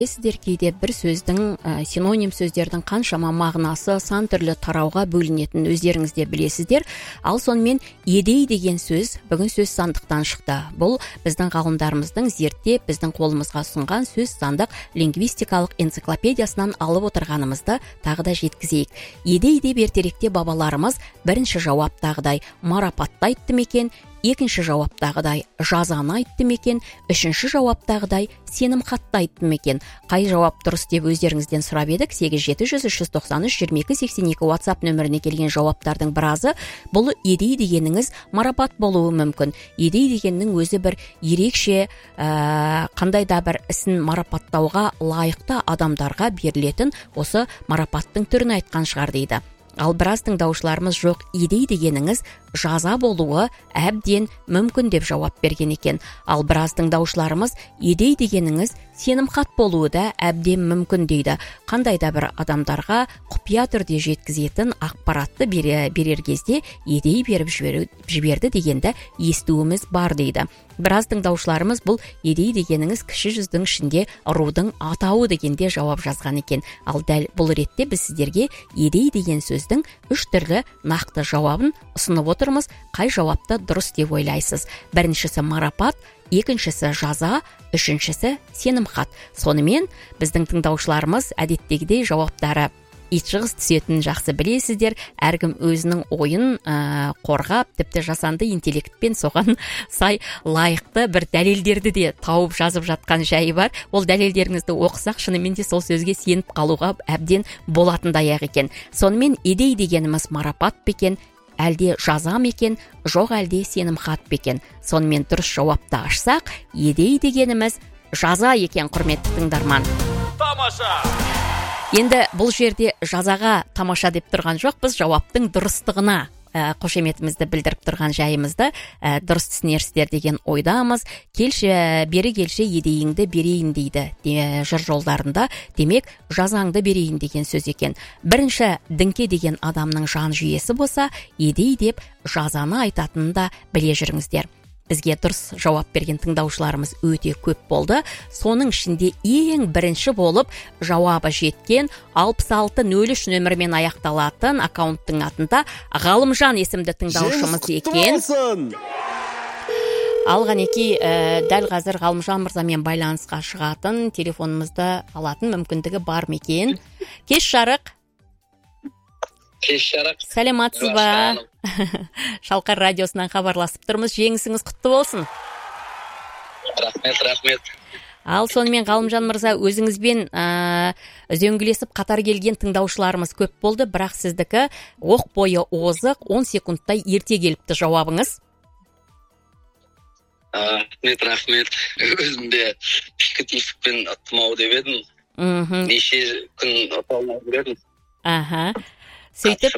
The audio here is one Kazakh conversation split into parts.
Сіздер кейде бір сөздің, синоним сөздердің қаншама мағынасы сан түрлі тарауға бөлінетін өздеріңіз де білесіздер. Ал сонымен едей деген сөз бүгін сөз сандықтан шықты. Бұл біздің ғалымдарымыздың зерттеп, біздің қолымызға ұсынған сөз сандық лингвистикалық энциклопедиясынан алып отырғанымызды тағы да жеткізейік. Едей деп ертеректе бабаларымыз бірінші жауаптағыдай марапатты айтты мекен, екінші жауаптағыдай жазаны айтты мекен, үшінші жауаптағыдай сенім хатты айтты мекен. Қай жауап дұрыс деп өздеріңізден сұрап едік. 87-393-2282 WhatsApp нөміріне келген жауаптардың біразы бұл едей дегеніңіз марапат болуы мүмкін. Едей дегеннің өзі бір ерекше қандай да бір ісін марапаттауға лайықты адамдарға берілетін осы марапаттың түрін айтқан шығар дейді. Ал біраз тыңдаушыларымыз жоқ, едей дегеніңіз жаза болуы әбден мүмкін деп жауап берген екен. Ал біраз тыңдаушыларымыз едей дегеніңіз сенім хат болуы да әбден мүмкін дейді. Қандай да бір адамдарға құпия түрде жеткізетін ақпаратты берер кезде едей беріп жіберді дегенді естуіміз бар дейді. Біраз тыңдаушыларымыз бұл едей дегеніңіз кіші жүздің ішінде рудың атауы дегенде жауап жазған екен. Ал дәл бұл ретте біз сіздерге едей деген сөздің 3 түрлі нақты жауабын ұсынып отырмыз. Қай жауапты дұрыс деп ойлайсыз? Біріншісі марапат, екіншісі жаза, үшіншісі сенім хат. Сонымен біздің тыңдаушыларымыз әдеттегідей жауаптары итжығыс түсетінін жақсы білесіздер. Әркім өзінің ойын қорғап, тіпті жасанды интеллектпен соған сай лайықты бір дәлелдерді де тауып жазып жатқан жайы бар. Ол дәлелдеріңізді оқысақ, шынымен де сол сөзге сеніп қалуға әбден болатындай ақ екен. Сонымен едей дегеніміз марапат бекен, әлде жаза мекен, жоқ әлде сенім хат бекен. Сонымен дұрыс жауапты ашсақ, едей дегеніміз жаза екен, құрметті тыңдарман. Тамаша! Енді бұл жерде жазаға тамаша деп тұрған жоқ, біз жауаптың дұрыстығына қошеметімізді білдіріп тұрған жайымызды дұрыс түсінерсіздер деген ойдамыз. Бері келші едейіңді берейін дейді жыр жолдарында. Демек, жазаңды берейін деген сөз екен. Бірінші діңке деген адамның жан жүйесі болса, едей деп жазаны айтатынын да біле жүріңіздер. Бізге дұрыс жауап берген тыңдаушыларымыз өте көп болды. Соның ішінде ең бірінші болып жауабы жеткен 6603 нөмірмен аяқталатын аккаунттың атында Ғалымжан есімді тыңдаушымыз екен. Алғанеки дәл қазір Ғалымжан мырзамен байланысқа шығатын, телефонымызды алатын мүмкіндігі бар ма екен? Кеш жарық. Сәлематсыз ба? Шалқар радиосынан хабарласып тұрмыз. Жеңісіңіз құтты болсын. Рахмет. Ал сонымен Ғалымжан мырза, өзіңізбен үзеңгілесіп қатар келген тыңдаушыларымыз көп болды, бірақ сіздікі оқ бойы озық, 10 секундтай ерте келіпті жауабыңыз. Рахмет. Өзімде ішкі түйсікпен тұмау деп едім. Неше күн оталмай бередім. Сөйтіп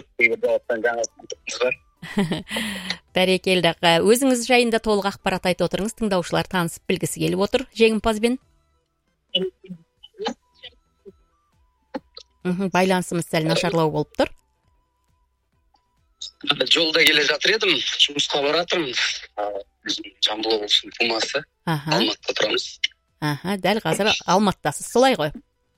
бәрекелді. Өзіңіз жайында толық ақпарат айтып отырыңыз, тыңдаушылар танысып білгісі келіп отыр жеңімпазбен. Байланысымыз сәл нашарлау болып тұр. Жолда келе жатыр едім, жұмысқа баратырмын. Жамбыл облысының тумасы. Алматыда тұрамыз. Дәл қазір Алматыдасыз, солай ғой?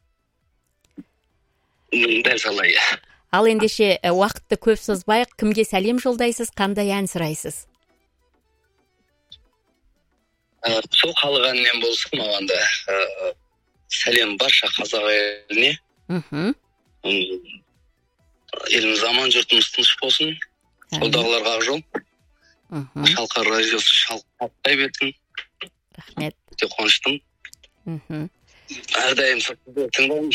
Дәл солай. Ал ендеше уақытты көп созбайық, кімге сәлем жолдайсыз, қандай ән сұрайсыз? Сол халық әнінен болсын, маған да сәлем барша қазақ еліне. Еліміз аман, жұртымыз тыныш болсын. Қолдағыларға ақ жол. Шалқар радиосы шалқақтай берсін. Рахмет. Өте қуаныштым. Әрдайым тыңдаймын.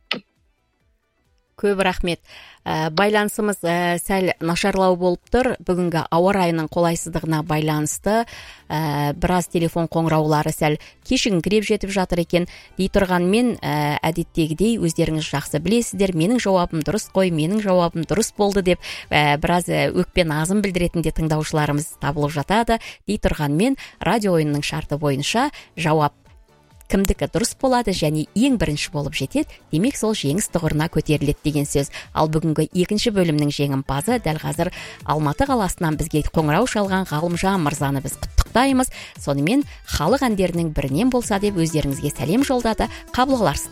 Көп рахмет. Байланысымыз сәл нашарлау болып тұр. Бүгінгі ауа райының қолайсыздығына байланысты біраз телефон қоңыраулары сәл кешігіңкіреп жетіп жатыр екен. Дей тұрғанмен әдеттегідей өздеріңіз жақсы білесіздер, менің жауабым дұрыс қой, менің жауабым дұрыс болды деп біраз өкпе назым білдіретін де тыңдаушыларымыз табылып жатады. Дей тұрғанмен радио ойынының шарты бойынша жауап кімдікі дұрыс болады және ең бірінші болып жетеді, демек сол жеңіс тұғырына көтеріледі деген сөз. Ал бүгінгі екінші бөлімнің жеңімпазы дәл қазір Алматы қаласынан бізге қоңырау шалған Ғалымжан мырзаны біз құттықтаймыз. Сонымен халық әндерінің бірінен болса деп өздеріңізге сәлем жолдады. Қабыл қаларсыздар.